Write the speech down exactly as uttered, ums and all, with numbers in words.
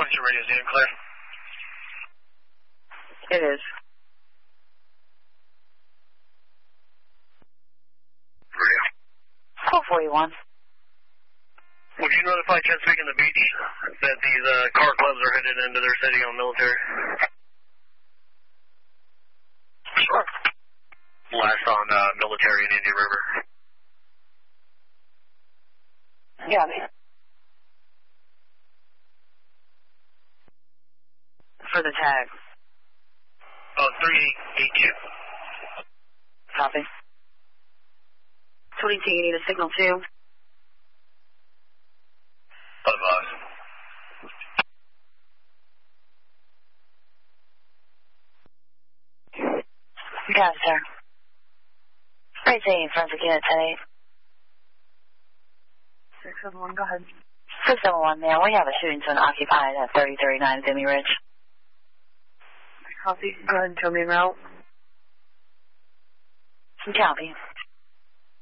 twenty-two radio, is it clear? It is. Radio. four forty-one. Would you notify Chesapeake and the beach that these uh, car clubs are headed into their city on military? Sure. Last on uh, military in Indian River. Got it. For the tag. Oh, three eight two. Copy. twenty-two, you need a signal two. Five five. Got it, sir. Right eight, forensic unit ten eight. six seven one, go ahead. six seven one, man, we have a shooting zone occupied at thirty thirty-nine Demi Ridge. Copy. Go ahead and tell me en route. Copy.